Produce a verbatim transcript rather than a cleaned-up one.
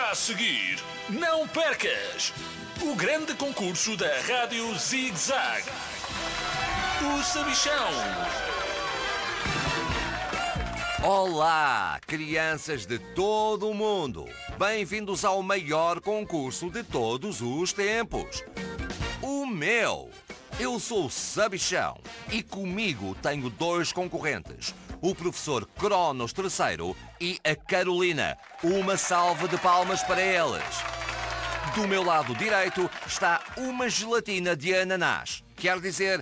Já a seguir, não percas o grande concurso da Rádio Zig Zag, o Sabichão. Olá, crianças de todo o mundo! Bem-vindos ao maior concurso de todos os tempos. O meu! Eu sou o Sabichão e comigo tenho dois concorrentes, o professor Cronos terceiro e a Carolina. Uma salva de palmas para eles. Do meu lado direito está uma gelatina de ananás. Quer dizer,